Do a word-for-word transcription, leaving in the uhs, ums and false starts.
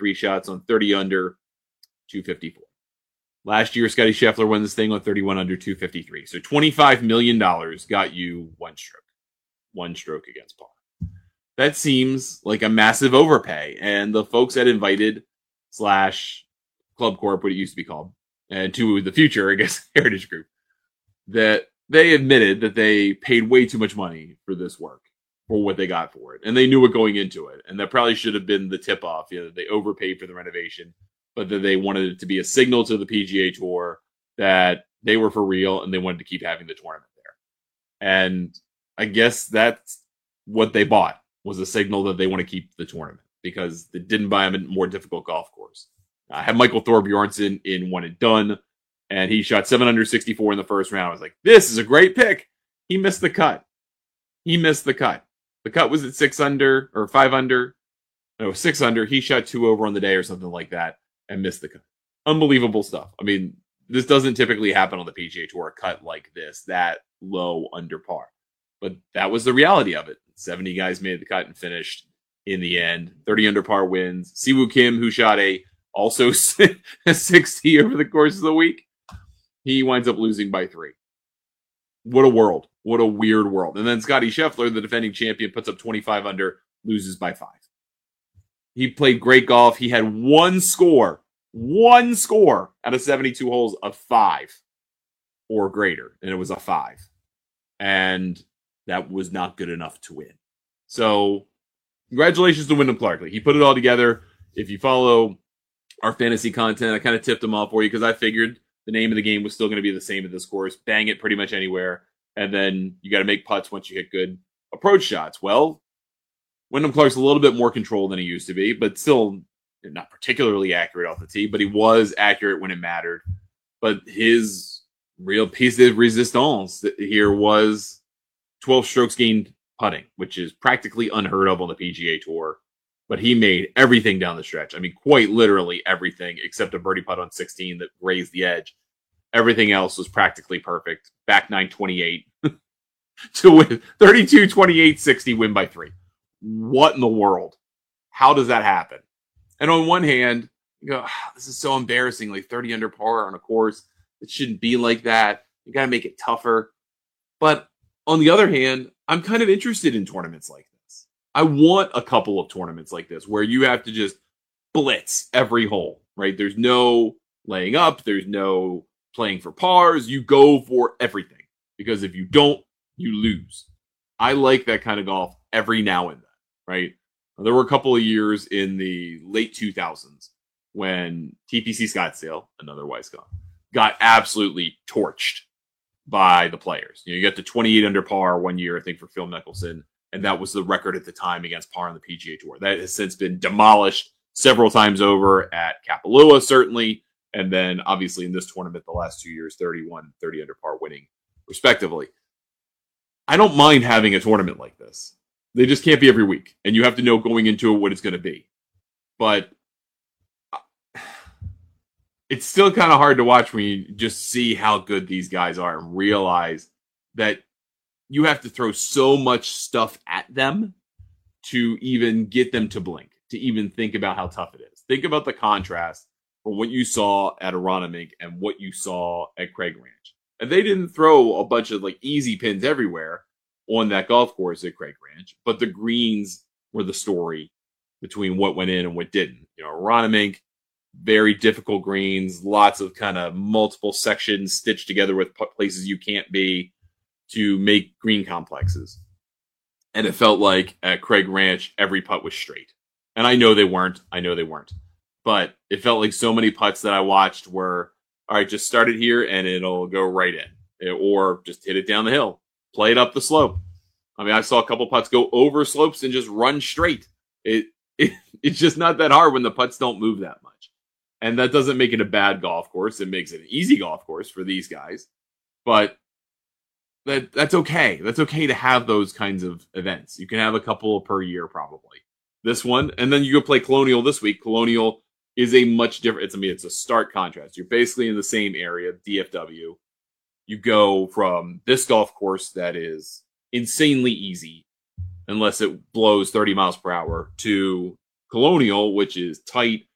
three shots on thirty under, two fifty-four. Last year, Scotty Scheffler won this thing on thirty-one under, two fifty-three. So twenty-five million dollars got you one stroke. One stroke against par. That seems like a massive overpay. And the folks at Invited slash Club Corp, what it used to be called, and to the future, I guess, Heritage Group, that they admitted that they paid way too much money for this work, for what they got for it. And they knew it going into it. And that probably should have been the tip-off. You know, they overpaid for the renovation, but that they wanted it to be a signal to the P G A Tour that they were for real and they wanted to keep having the tournament there. And I guess that's what they bought, was a signal that they want to keep the tournament because they didn't buy him a more difficult golf course. I had Michael Thorbjornsen in One and Done, and he shot seven under sixty-four in the first round. I was like, this is a great pick. He missed the cut. He missed the cut. The cut was at six under or five under. No, six under. He shot two over on the day or something like that and missed the cut. Unbelievable stuff. I mean, this doesn't typically happen on the P G A Tour, a cut like this, that low under par. But that was the reality of it. seventy guys made the cut and finished in the end. thirty under par wins. Siwoo Kim, who shot a also a sixty over the course of the week, he winds up losing by three. What a world. What a weird world. And then Scotty Scheffler, the defending champion, puts up twenty-five under, loses by five. He played great golf. He had one score, one score out of seventy-two holes of five or greater. And it was a five. And that was not good enough to win. So congratulations to Wyndham Clark. He put it all together. If you follow our fantasy content, I kind of tipped them off for you because I figured the name of the game was still going to be the same at this course. Bang it pretty much anywhere. And then you got to make putts once you hit good approach shots. Well, Wyndham Clark's a little bit more controlled than he used to be, but still not particularly accurate off the tee, but he was accurate when it mattered. But his real piece de resistance here was twelve strokes gained putting, which is practically unheard of on the P G A Tour. But he made everything down the stretch. I mean, quite literally everything except a birdie putt on sixteen that grazed the edge. Everything else was practically perfect. Back nine twenty-eight to win thirty-two twenty-eight sixty, win by three. What in the world? How does that happen? And on one hand, you go, ah, this is so embarrassing, like thirty under par on a course. It shouldn't be like that. You got to make it tougher. But on the other hand, I'm kind of interested in tournaments like this. I want a couple of tournaments like this where you have to just blitz every hole, right? There's no laying up. There's no playing for pars. You go for everything because if you don't, you lose. I like that kind of golf every now and then, right? There were a couple of years in the late two thousands when T P C Scottsdale, another Weiss golf, got absolutely torched by the players. You know, you got the twenty-eight under par one year, I think, for Phil Mickelson, and that was the record at the time against par on the P G A Tour. That has since been demolished several times over at Kapalua, certainly, and then obviously in this tournament the last two years, thirty-one, thirty under par winning, respectively. I don't mind having a tournament like this. They just can't be every week, and you have to know going into it what it's going to be. But it's still kind of hard to watch when you just see how good these guys are and realize that you have to throw so much stuff at them to even get them to blink, to even think about how tough it is. Think about the contrast from what you saw at Aronimink and what you saw at Craig Ranch. And they didn't throw a bunch of like easy pins everywhere on that golf course at Craig Ranch, but the greens were the story between what went in and what didn't. You know, Aronimink, very difficult greens, lots of kind of multiple sections stitched together with places you can't be to make green complexes. And it felt like at Craig Ranch, every putt was straight. And I know they weren't. I know they weren't. But it felt like so many putts that I watched were, all right, just start it here and it'll go right in. Or just hit it down the hill. Play it up the slope. I mean, I saw a couple putts go over slopes and just run straight. It, it It's just not that hard when the putts don't move that much. And that doesn't make it a bad golf course. It makes it an easy golf course for these guys. But that that's okay. That's okay to have those kinds of events. You can have a couple per year probably. This one, and then you go play Colonial this week. Colonial is a much different, it's, I mean, it's a stark contrast. You're basically in the same area, D F W. You go from this golf course that is insanely easy, unless it blows thirty miles per hour, to Colonial, which is tight,